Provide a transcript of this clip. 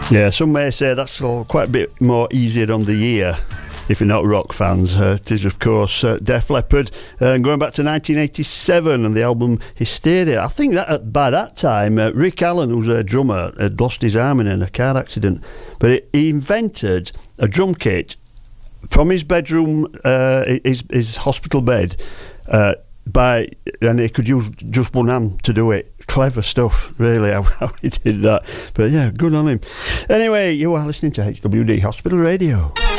Yeah, some may say that's quite a bit more easier on the ear if you're not rock fans. It is, of course, Def Leppard, going back to 1987 and the album Hysteria. I think that by that time, Rick Allen, who's a drummer, had lost his arm in a car accident, but he invented a drum kit from his bedroom, his hospital bed, and he could use just one hand to do it. Clever stuff, really, how he did that. But yeah, good on him. Anyway, you are listening to HWD Hospital Radio.